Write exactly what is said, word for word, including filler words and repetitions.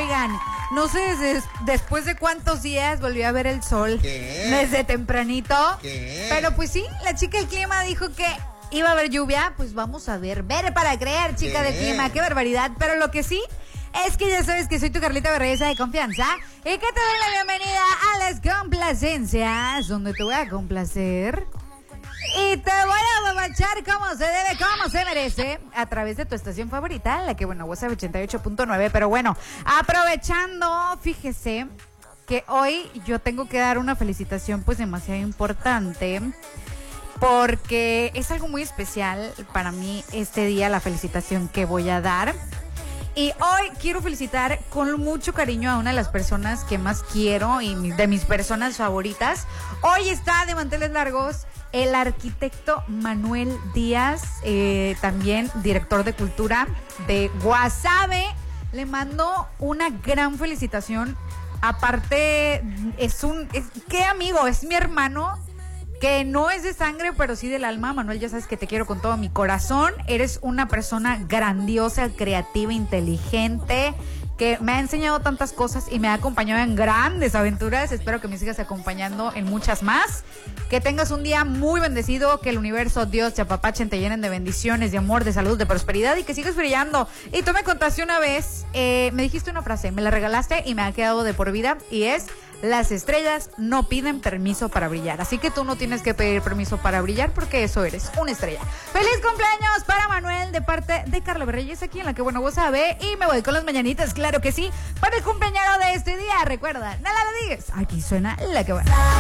Oigan, no sé des- después de cuántos días volvió a ver el sol. ¿Qué? Desde tempranito. ¿Qué? Pero pues sí, la chica del clima dijo que iba a haber lluvia. Pues vamos a ver, ver para creer, chica ¿Qué? del clima, qué barbaridad. Pero lo que sí es que ya sabes que soy tu Carlita Berreyesa de confianza y que te doy la bienvenida a las complacencias, donde te voy a complacer y te voy a babachar como se debe, como se merece, a través de tu estación favorita, la que, bueno, WhatsApp ochenta y ocho punto nueve. Pero bueno, aprovechando, fíjese que hoy yo tengo que dar una felicitación pues demasiado importante, porque es algo muy especial para mí este día, la felicitación que voy a dar. Y hoy quiero felicitar con mucho cariño a una de las personas que más quiero y de mis personas favoritas. Hoy está de manteles largos el arquitecto Manuel Díaz, eh, también director de cultura de Guasave. Le mando una gran felicitación. Aparte, es un... Es, ¿qué amigo? Es mi hermano, que no es de sangre, pero sí del alma. Manuel, ya sabes que te quiero con todo mi corazón. Eres una persona grandiosa, creativa, inteligente, que me ha enseñado tantas cosas y me ha acompañado en grandes aventuras. Espero que me sigas acompañando en muchas más. Que tengas un día muy bendecido, que el universo, Dios, te apapachen, te llenen de bendiciones, de amor, de salud, de prosperidad y que sigas brillando. Y tú me contaste una vez, eh, me dijiste una frase, me la regalaste y me ha quedado de por vida, y es: las estrellas no piden permiso para brillar. Así que tú no tienes que pedir permiso para brillar, porque eso eres, una estrella. ¡Feliz cumpleaños para Manuel de parte de Carla Berreyes, aquí en La Que Bueno Vos Sabe! Y me voy con las mañanitas, claro que sí, para el cumpleañero de este día. Recuerda, no la digas, aquí suena La Que Bueno.